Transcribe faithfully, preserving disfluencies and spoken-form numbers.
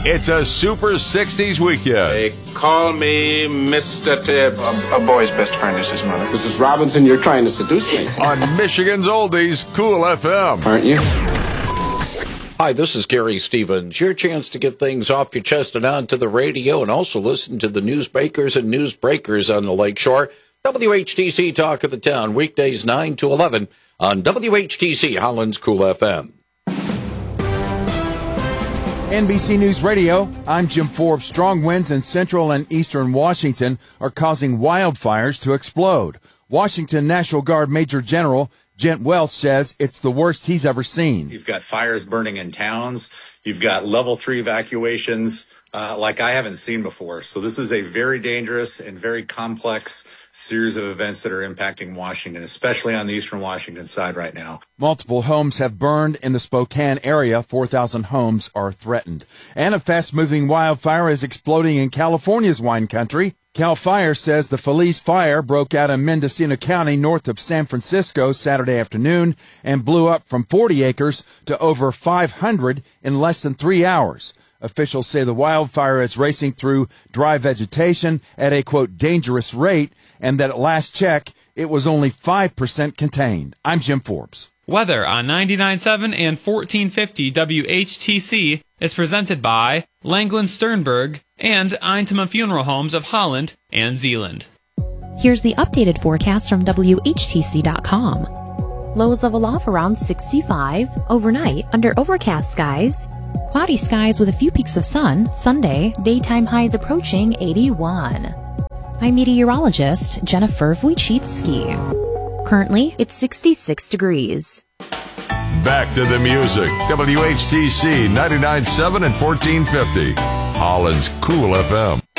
It's a Super sixties weekend. They call me Mister Tibbs. A, a boy's best friend is his mother. Missus Robinson, you're trying to seduce me. On Michigan's Oldies, Cool F M. Aren't you? Hi, this is Gary Stevens. Your chance to get things off your chest and onto the radio, and also listen to the newsmakers and newsbreakers on the Lakeshore. W H T C Talk of the Town, weekdays nine to eleven on W H T C Holland's Cool F M. N B C News Radio, I'm Jim Forbes. Strong winds in central and eastern Washington are causing wildfires to explode. Washington National Guard Major General Gent Welch says it's the worst he's ever seen. You've got fires burning in towns. You've got level three evacuations uh, like I haven't seen before. So this is a very dangerous and very complex series of events that are impacting Washington, especially on the eastern Washington side right now. Multiple homes have burned in the Spokane area. four thousand homes are threatened. And a fast-moving wildfire is exploding in California's wine country. Cal Fire says the Feliz fire broke out in Mendocino County north of San Francisco Saturday afternoon and blew up from forty acres to over five hundred in less than three hours. Officials say the wildfire is racing through dry vegetation at a, quote, dangerous rate, and that at last check, it was only five percent contained. I'm Jim Forbes. Weather on ninety-nine point seven and fourteen fifty W H T C is presented by Langland Sternberg and Eintema Funeral Homes of Holland and Zeeland. Here's the updated forecast from W H T C dot com. Lows level off around sixty-five. Overnight, under overcast skies. Cloudy skies with a few peaks of sun. Sunday, daytime highs approaching eighty-one. I'm meteorologist Jennifer Wojcicki. Currently, it's sixty-six degrees. Back to the music. W H T C ninety-nine point seven and fourteen fifty. Holland's Cool F M.